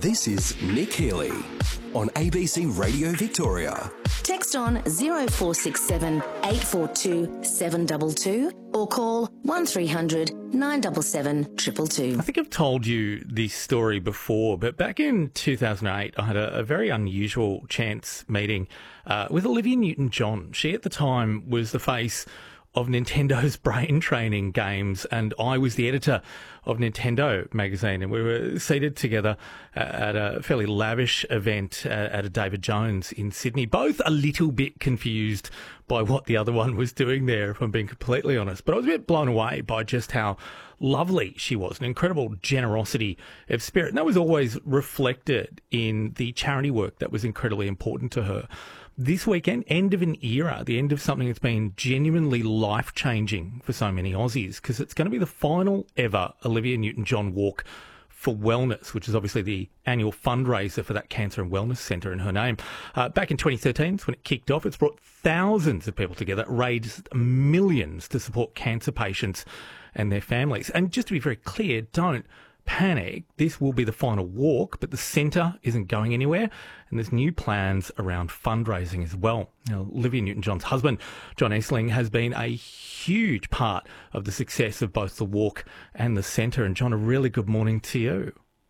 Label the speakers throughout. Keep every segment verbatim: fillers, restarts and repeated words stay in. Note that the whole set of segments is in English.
Speaker 1: This is Nick Healy on A B C Radio Victoria.
Speaker 2: Text on zero four six seven, eight four two, seven two two or call one three hundred, nine seven seven, two two two.
Speaker 3: I think I've told you this story before, but back in two thousand eight, I had a, a very unusual chance meeting uh, with Olivia Newton-John. She, at the time, was the face of Nintendo's brain training games, and I was the editor of Nintendo magazine, and we were seated together at a fairly lavish event at a David Jones in Sydney, both a little bit confused by what the other one was doing there, if I'm being completely honest. But I was a bit blown away by just how lovely she was, an incredible generosity of spirit. And that was always reflected in the charity work that was incredibly important to her. This weekend, end of an era, the end of something that's been genuinely life-changing for so many Aussies, because it's going to be the final ever Olivia Newton-John Walk for Wellness, which is obviously the annual fundraiser for that Cancer and Wellness Centre in her name. Uh, back in twenty thirteen, when it kicked off, it's brought thousands of people together, raised millions to support cancer patients and their families. And just to be very clear, don't panic. This will be the final walk, but the centre isn't going anywhere, and there's new plans around fundraising as well. Now, Olivia Newton-John's husband, John Essling, has been a huge part of the success of both the walk and the centre. And John, a really good morning to you.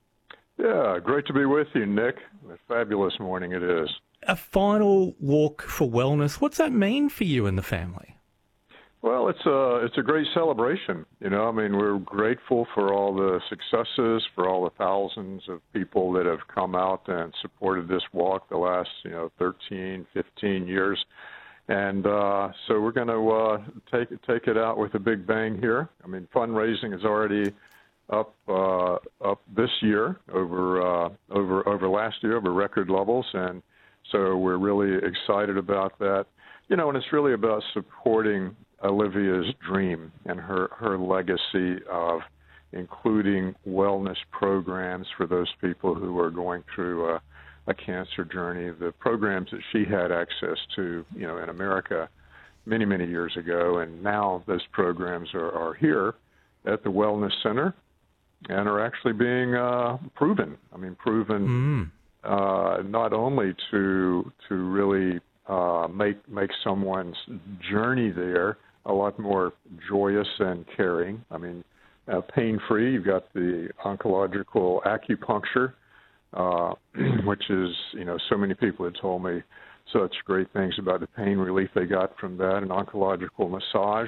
Speaker 4: Yeah, great to be with you, Nick. A fabulous morning it is.
Speaker 3: A final walk for wellness. What's that mean for you and the family?
Speaker 4: Well, it's a, it's a great celebration. You know, I mean, we're grateful for all the successes, for all the thousands of people that have come out and supported this walk the last, you know, thirteen, fifteen years. And uh, so we're going to uh, take, take it out with a big bang here. I mean, fundraising is already up uh, up this year over, uh, over, over last year, over record levels. And so we're really excited about that. You know, and it's really about supporting Olivia's dream and her, her legacy of including wellness programs for those people who are going through a, a cancer journey, the programs that she had access to, you know, in America many, many years ago. And now those programs are, are here at the Wellness Center and are actually being uh, proven. I mean, proven mm. uh, not only to to really uh, make make someone's journey there a lot more joyous and caring. I mean, uh, pain-free. You've got the oncological acupuncture, uh, which is, you know, so many people had told me such great things about the pain relief they got from that, and oncological massage.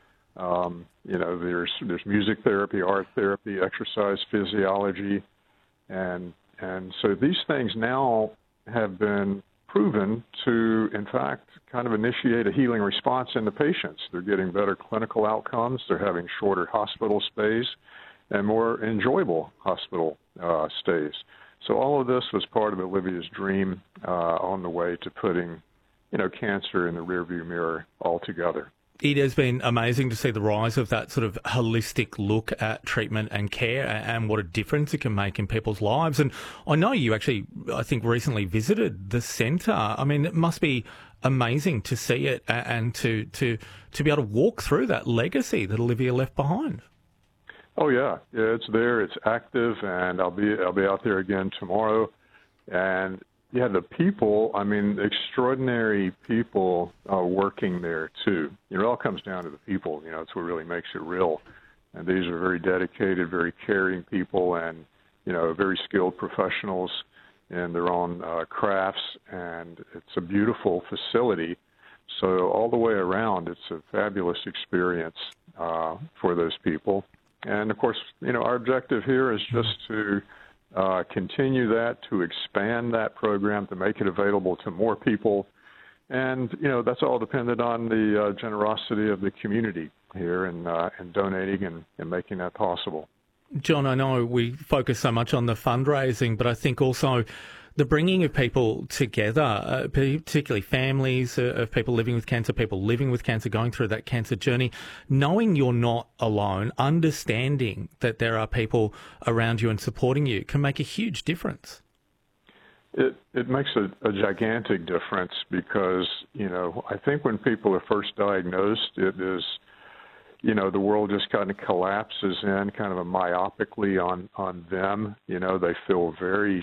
Speaker 4: Um, you know, there's there's music therapy, art therapy, exercise physiology, and and so these things now have been proven to, in fact, kind of initiate a healing response in the patients. They're getting better clinical outcomes. They're having shorter hospital stays and more enjoyable hospital uh, stays. So all of this was part of Olivia's dream uh, on the way to putting, you know, cancer in the rearview mirror altogether.
Speaker 3: It has been amazing to see the rise of that sort of holistic look at treatment and care and what a difference it can make in people's lives. And I know you actually, I think, recently visited the centre. I mean, it must be amazing to see it and to, to, to be able to walk through that legacy that Olivia left behind.
Speaker 4: Oh, yeah. Yeah, it's there. It's active, and I'll be I'll be out there again tomorrow. And yeah, the people, I mean, extraordinary people uh, working there, too. You know, it all comes down to the people. You know, it's what really makes it real. And these are very dedicated, very caring people and, you know, very skilled professionals in their own uh, crafts. And it's a beautiful facility. So all the way around, it's a fabulous experience uh, for those people. And, of course, you know, our objective here is just to Uh, continue that, to expand that program, to make it available to more people. And, you know, that's all dependent on the uh, generosity of the community here and, uh, and donating and, and making that possible.
Speaker 3: John, I know we focus so much on the fundraising, but I think also the bringing of people together, uh, particularly families uh, of people living with cancer, people living with cancer, going through that cancer journey, knowing you're not alone, understanding that there are people around you and supporting you can make a huge difference.
Speaker 4: It it makes a, a gigantic difference because, you know, I think when people are first diagnosed, it is, you know, the world just kind of collapses in kind of a myopically on, on them. You know, they feel very